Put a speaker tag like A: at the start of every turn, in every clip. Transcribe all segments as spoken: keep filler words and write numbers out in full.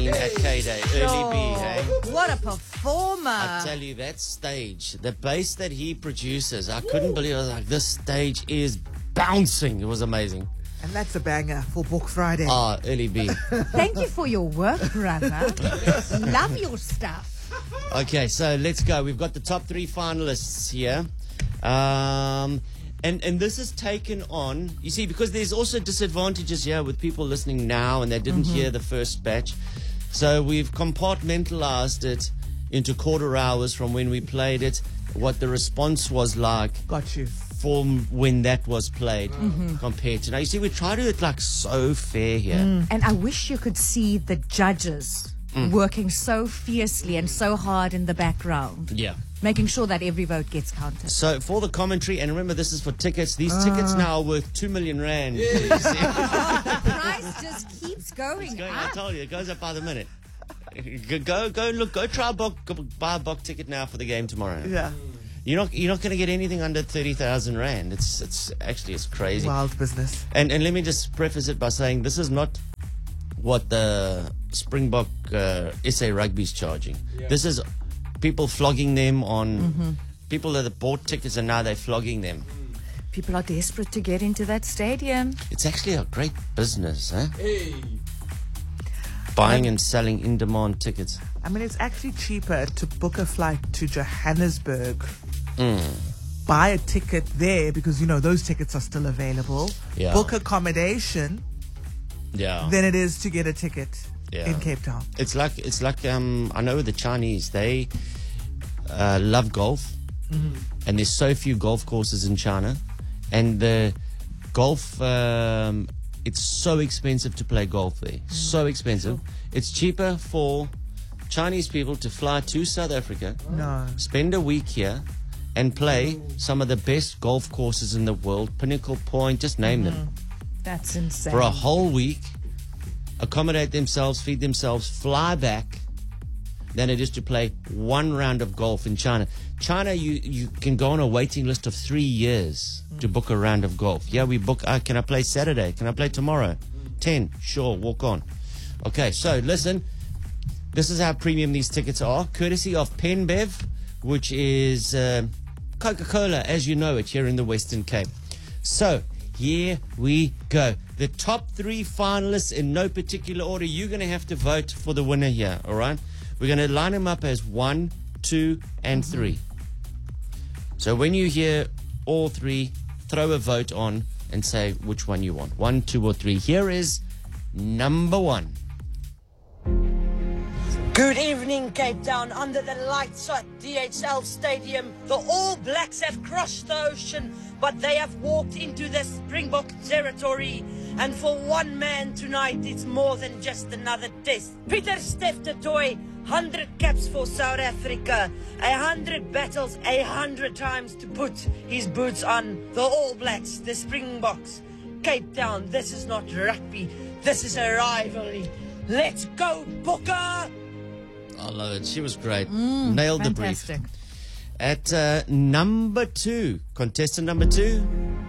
A: at K-Day. Early B, hey?
B: What a performer.
A: I tell you, that stage, the bass that he produces, I couldn't believe it. I was like, this stage is bouncing. It was amazing.
C: And that's a banger for Book Friday.
A: Ah, Early B.
B: Thank you for your work, brother. Love your stuff.
A: Okay, so let's go. We've got the top three finalists here. Um, and, and this is taken on, you see, because there's also disadvantages here with people listening now and they didn't mm-hmm. hear the first batch. So we've compartmentalized it into quarter hours from when we played it, what the response was like.
C: Got you.
A: From when that was played mm-hmm. compared to now. You see, we try to do it like so fair here.
B: Mm. And I wish you could see the judges mm. working so fiercely and so hard in the background.
A: Yeah.
B: Making sure that every vote gets counted.
A: So for the commentary, and remember this is for tickets, these uh. tickets now are worth two million rand. Yeah.
B: The price just keeps going,
A: it's going
B: up.
A: I told you, it goes up by the minute. Go, go, look, go try a book, go buy a book ticket now for the game tomorrow.
C: Yeah.
A: You're not you're not going to get anything under thirty thousand rand. It's it's actually it's crazy.
C: Wild business.
A: And and let me just preface it by saying this is not what the Springbok uh, S A Rugby's charging. Yeah. This is people flogging them on mm-hmm. people that have bought tickets and now they're flogging them.
B: People are desperate to get into that stadium.
A: It's actually a great business, huh? Hey. Buying and selling in-demand tickets.
C: I mean, it's actually cheaper to book a flight to Johannesburg, mm. buy a ticket there because, you know, those tickets are still available, yeah. book accommodation,
A: yeah.
C: than it is to get a ticket
A: yeah.
C: in Cape Town.
A: It's like, it's like um, I know the Chinese, they uh, love golf, mm-hmm. and there's so few golf courses in China, and the golf... Um, it's so expensive to play golf there. Mm. So expensive. It's cheaper for Chinese people to fly to South Africa,
C: no.
A: spend a week here, and play some of the best golf courses in the world. Pinnacle Point, just name mm-hmm. them.
B: That's insane.
A: For a whole week, accommodate themselves, feed themselves, fly back, than it is to play one round of golf in China. China, you, you can go on a waiting list of three years mm. to book a round of golf. Yeah, we book, uh, can I play Saturday? Can I play tomorrow? ten, sure, walk on. Okay, so listen, this is how premium these tickets are, courtesy of PenBev, which is uh, Coca-Cola, as you know it, here in the Western Cape. So, here we go. The top three finalists in no particular order. You're going to have to vote for the winner here, all right? We're going to line them up as one, two, and three. So when you hear all three, throw a vote on and say which one you want. One, two, or three. Here is number one.
D: Good evening, Cape Town. Under the lights at D H L Stadium, the All Blacks have crossed the ocean, but they have walked into the Springbok territory. And for one man tonight, it's more than just another test. Peter Steph du Toit, one hundred caps for South Africa, one hundred battles, one hundred times to put his boots on. The All Blacks, the Springboks. Cape Town, this is not rugby, this is a rivalry. Let's go, Booker!
A: I love it. She was great.
B: Mm,
A: Nailed
B: fantastic.
A: the brief. At uh, number two, contestant number two.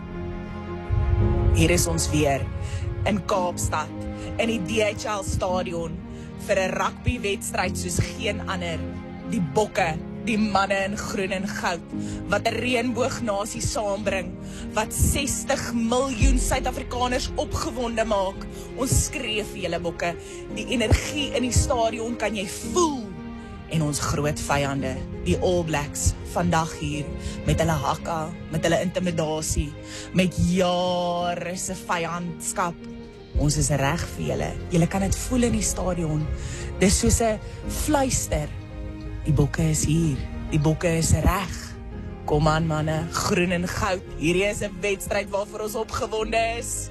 E: Hier is ons weer in Kaapstad in die D H L stadion vir 'n rugbywedstryd soos geen ander. Die Bokke, die manne in groen en goud wat 'n reënboognasie saambring, wat sestig miljoen Suid-Afrikaners opgewonde maak. Ons skree vir julle Bokke. Die energie in die stadion kan jy voel. En ons groot vyande, die All Blacks, vandag hier met hulle hakka, met hulle intimidasie, met jare se vyandskap. Ons is reg vir julle. Julle kan dit voel in die stadion. Dis soos 'n fluister. Die Bokke is hier. Die Bokke is reg. Kom aan manne, groen en goud. Hierdie is 'n wedstryd waarvoor ons opgewonde is.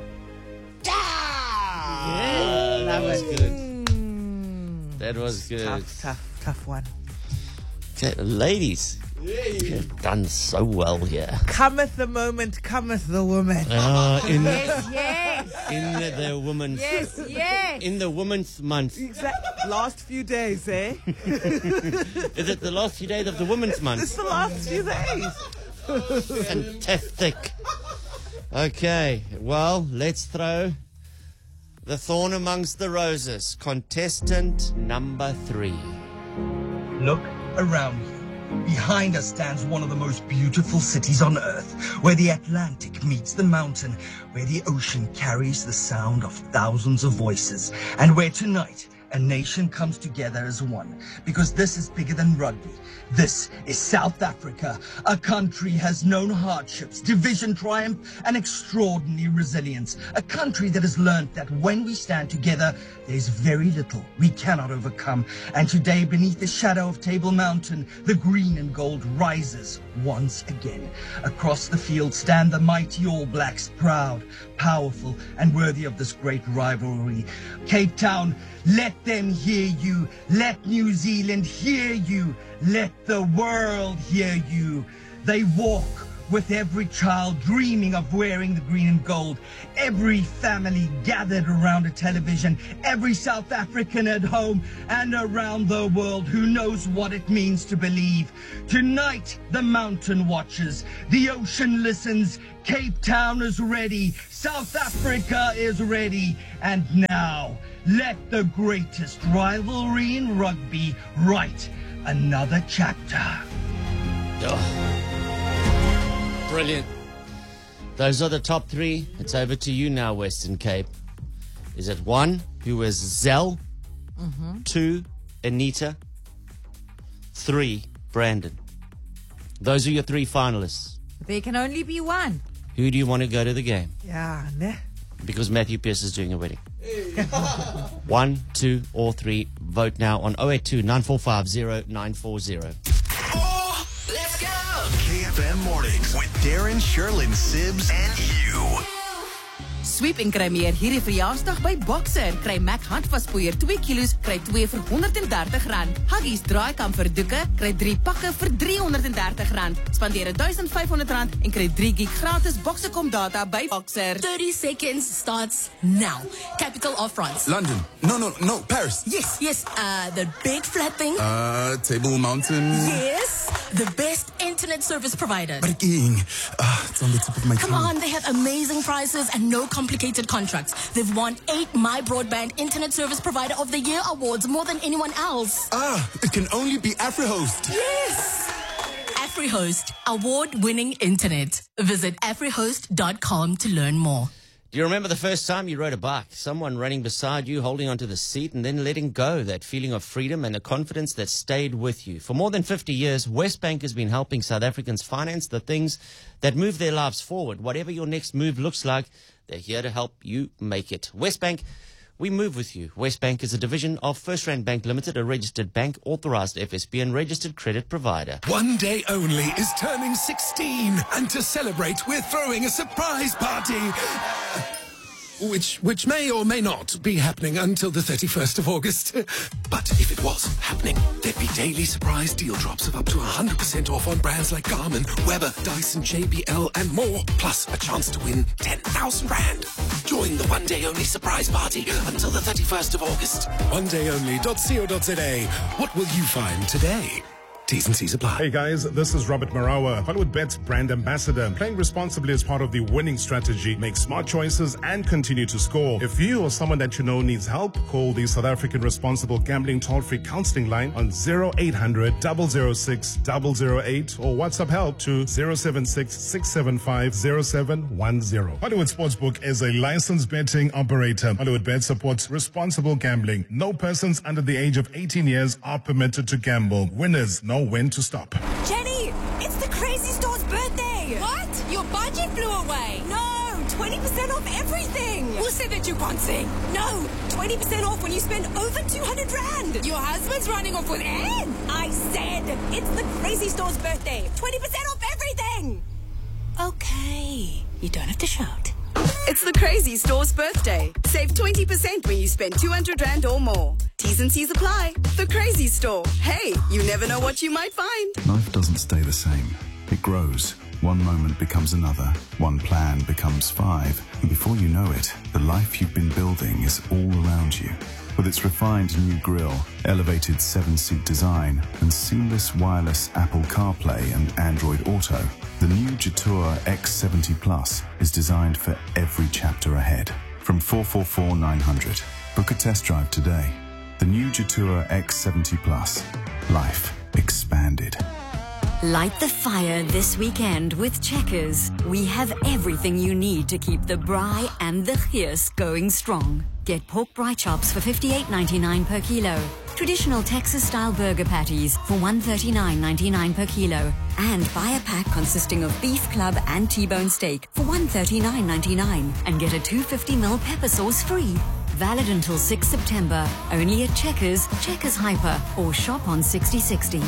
A: Yeah, that was good. That was good.
C: Tough, tough, tough one.
A: Okay, ladies, you've done so well here.
C: Cometh the moment, cometh the woman.
A: Uh, in
B: Yes, yes.
A: in the, the woman's
B: Yes, yes.
A: in the women's month.
C: Exactly. Last few days, eh?
A: Is it the last few days of the women's month?
C: It's the last few days.
A: Fantastic. Okay, well, let's throw The thorn amongst the roses, contestant number three.
F: Look around you. Behind us stands one of the most beautiful cities on earth, where the Atlantic meets the mountain, where the ocean carries the sound of thousands of voices, and where tonight a nation comes together as one, because this is bigger than rugby. This is South Africa. A country has known hardships, division, triumph, and extraordinary resilience. A country that has learned that when we stand together, there's very little we cannot overcome. And today, beneath the shadow of Table Mountain, the green and gold rises once again. Across the field stand the mighty All Blacks, proud, powerful, and worthy of this great rivalry. Cape Town, let them hear you. Let New Zealand hear you. Let the world hear you. They walk with every child dreaming of wearing the green and gold. Every family gathered around a television. Every South African at home and around the world who knows what it means to believe. Tonight, the mountain watches. The ocean listens. Cape Town is ready. South Africa is ready. And now, let the greatest rivalry in rugby write another chapter.
A: Oh. Brilliant. Those are the top three. It's over to you now, Western Cape. Is it one, who is Zell? Mm-hmm. Two, Anita. Three, Brandon. Those are your three finalists.
B: There can only be one.
A: Who do you want to go to the game?
C: Yeah, ne?
A: Because Matthew Pierce is doing a wedding. One, two, or three. Vote now on oh eight two, nine four five, oh nine four oh.
G: Oh, let's go! K F M Mornings with Darren, Sherlyn, Sibs, and you.
H: Sweep en kry meer hierdie verjaarsdag by Boxer. Kry Mac handvaspoeier twee kilos, kry twee vir honderd en dertig rand. Huggies draaikam vir doeke, kry drie pakke vir driehonderd en dertig rand. Spandeer duisend vyf honderd rand en kry drie gig gratis Boxercom data by Boxer.
I: thirty seconds starts now. Capital of France.
J: London. No, no, no, Paris.
I: Yes, yes. Uh, the big flat thing.
J: Uh, Table Mountain.
I: Yes. The best internet service provider.
J: But again, uh, it's on the tip of my tongue.
I: Come on, they have amazing prices and no complicated contracts. They've won eight My Broadband Internet Service Provider of the Year awards, more than anyone else.
J: Ah, it can only be AfriHost.
I: Yes. AfriHost, award-winning internet. Visit afrihost dot com to learn more.
A: Do you remember the first time you rode a bike? Someone running beside you, holding onto the seat, and then letting go, that feeling of freedom and the confidence that stayed with you. For more than fifty years, Westbank has been helping South Africans finance the things that move their lives forward. Whatever your next move looks like, they're here to help you make it. Westbank, we move with you. Westbank is a division of First Rand Bank Limited, a registered bank, authorized F S B and registered credit provider.
K: One Day Only is turning sixteen, and to celebrate, we're throwing a surprise party. Uh, Which which may or may not be happening until the thirty-first of August. But if it was happening, there'd be daily surprise deal drops of up to one hundred percent off on brands like Garmin, Weber, Dyson, J B L, and more. Plus a chance to win ten thousand rand. Join the One Day Only surprise party until the thirty-first of August. one day only dot co dot za. What will you find today? T's and C's apply.
L: Hey guys, this is Robert Marawa, Hollywood Bet's brand ambassador. Playing responsibly is part of the winning strategy. Make smart choices and continue to score. If you or someone that you know needs help, call the South African Responsible Gambling Toll-Free Counseling Line on zero eight hundred, double oh six, double oh eight or WhatsApp help to zero seven six, six seven five, zero seven one zero. Hollywood Sportsbook is a licensed betting operator. Hollywood Bet supports responsible gambling. No persons under the age of eighteen years are permitted to gamble. Winners know when to stop.
M: Jenny, it's the Crazy Store's birthday.
I: What? Your budget flew away.
M: No, twenty percent off everything.
I: Who said that you can't sing?
M: No, twenty percent off when you spend over two hundred rand.
I: Your husband's running off with Anne.
M: I said, it's the Crazy Store's birthday. twenty percent off everything.
I: Okay, you don't have to shout.
N: It's the Crazy Store's birthday. Save twenty percent when you spend two hundred rand or more. T's and C's apply. The Crazy Store. Hey, you never know what you might find.
O: Life doesn't stay the same. It grows. One moment becomes another. One plan becomes five. And before you know it, the life you've been building is all around you. With its refined new grille, elevated seven-seat design, and seamless wireless Apple CarPlay and Android Auto, the new Jetour X seventy Plus is designed for every chapter ahead. from four four four nine hundred. Book a test drive today. The new Jetour X seventy Plus. Life expanded.
P: Light the fire this weekend with Checkers. We have everything you need to keep the braai and the gees going strong. Get pork braai chops for fifty-eight ninety-nine per kilo. Traditional Texas-style burger patties for one thirty-nine ninety-nine per kilo. And buy a pack consisting of beef club and T-bone steak for one thirty-nine ninety-nine. And get a two fifty milliliter pepper sauce free. Valid until sixth September. Only at Checkers, Checkers Hyper, or shop on sixty sixty.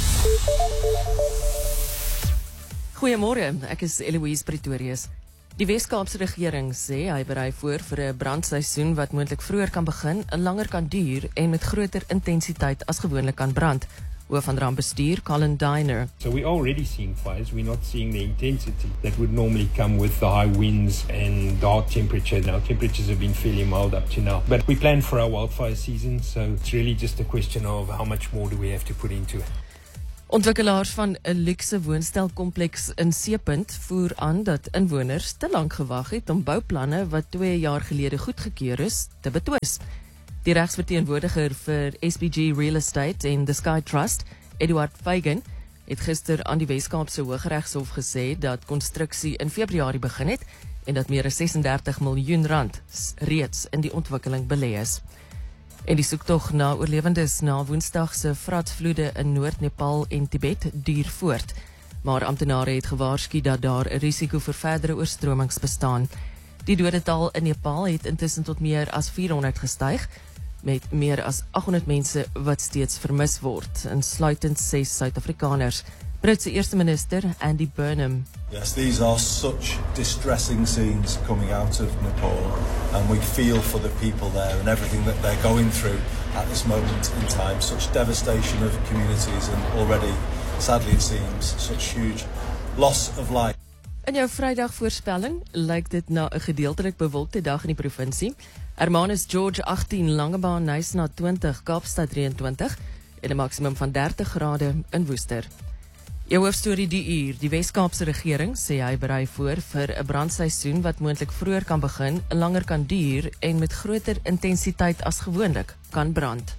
Q: Goeiemôre, ek is Eloise Pretorius. Die Wes-Kaapse regering sê hy berei voor vir 'n brandseisoen wat moontlik vroeër kan begin, langer kan duur en met groter intensiteit as gewoonlik kan brand. Hoof van rampbestuur Colin Diner.
R: So we're already seeing fires. We're not seeing the intensity that would normally come with the high winds and the hot temperature. Now temperatures have been fairly mild up to now. But we plan for our wildfire season, so it's really just a question of how much more do we have to put into it.
Q: Ontwikkelaars van 'n luukse woonstelkompleks in Seepunt voer aan dat inwoners te lank gewag het om bouplanne wat twee jaar gelede goedgekeur is, te betwis. Die regsverteenwoordiger vir S P G Real Estate en the Sky Trust, Edward Fagan, het gister aan die Wes-Kaapse Hooggeregshof gesê dat konstruksie in Februarie begin het en dat meer as sesendertig miljoen rand reeds in die ontwikkeling belê is. En die soektog na oorlewendes na Woensdag se vratvloede in Noord-Nepal en Tibet duur voort. Maar amptenare het gewaarsku dat daar 'n risiko vir verdere oorstromings bestaan. Die dodetal in Nepal het intussen tot meer as vierhonderd gestyg, met meer as agthonderd mense wat steeds vermis word, insluitend ses Suid-Afrikaners. Britse Eerste Minister Andy Burnham.
S: Yes, these are such distressing scenes coming out of Nepal, and we feel for the people there and everything that they're going through at this moment in time. Such devastation of communities and already, sadly it seems, such huge loss of life.
Q: In jou Vrydag voorspelling lyk dit na 'n gedeeltelik bewolkte dag in die provinsie. Hermanus George agttien, Langebaan Nysna twintig, Kaapstad drieëntwintig en 'n maksimum van dertig grade in Woester. Jou hoofstorie die uur, die Wes-Kaapse regering sê hy berei voor vir 'n brandseisoen wat moontlik vroeër kan begin, langer kan duur en met groter intensiteit as gewoonlik kan brand.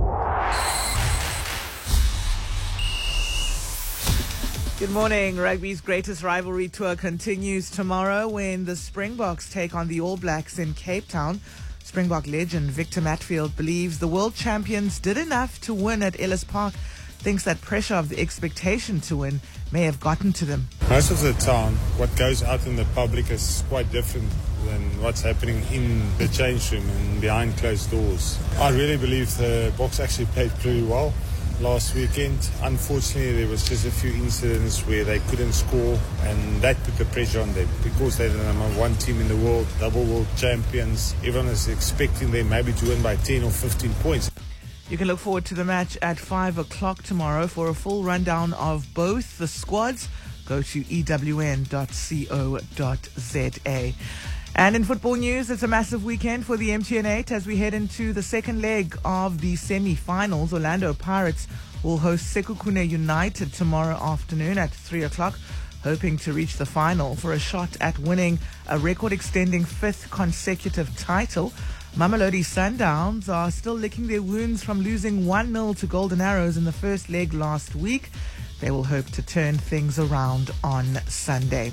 C: Good morning. Rugby's greatest rivalry tour continues tomorrow when the Springboks take on the All Blacks in Cape Town. Springbok legend Victor Matfield believes the world champions did enough to win at Ellis Park. Thinks that pressure of the expectation to win may have gotten to them.
T: Most of the time, what goes out in the public is quite different than what's happening in the change room and behind closed doors. I really believe the Boks actually played pretty well last weekend. Unfortunately, there was just a few incidents where they couldn't score, and that put the pressure on them because they're the number one team in the world, double world champions. Everyone is expecting them maybe to win by ten or fifteen points.
C: You can look forward to the match at five o'clock tomorrow. For a full rundown of both the squads, go to E W N dot co dot z a. And in football news, it's a massive weekend for the M T N eight as we head into the second leg of the semi-finals. Orlando Pirates will host Sekhukhune United tomorrow afternoon at three o'clock, hoping to reach the final for a shot at winning a record-extending fifth consecutive title. Mamelodi Sundowns are still licking their wounds from losing one nil to Golden Arrows in the first leg last week. They will hope to turn things around on Sunday.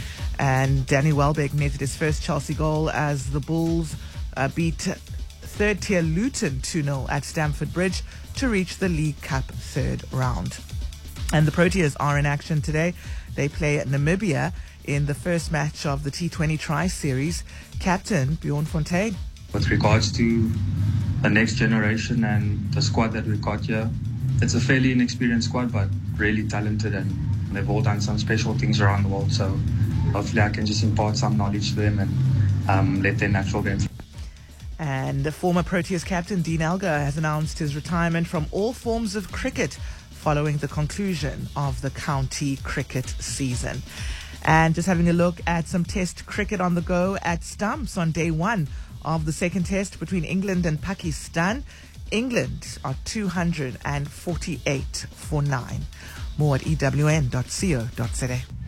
C: And Danny Welbeck netted his first Chelsea goal as the Bulls uh, beat third-tier Luton two nil at Stamford Bridge to reach the League Cup third round. And the Proteas are in action today. They play Namibia in the first match of the T twenty Tri-Series. Captain Bjorn Fontaine.
U: With regards to the next generation and the squad that we've got here, it's a fairly inexperienced squad, but really talented, and they've all done some special things around the world. So hopefully I can just impart some knowledge to them and um, let their natural game.
C: And the former Proteas captain Dean Elgar has announced his retirement from all forms of cricket following the conclusion of the county cricket season. And just having a look at some test cricket on the go at Stumps on day one of the second test between England and Pakistan. England are two hundred forty-eight for nine. More at E W N dot co dot z a.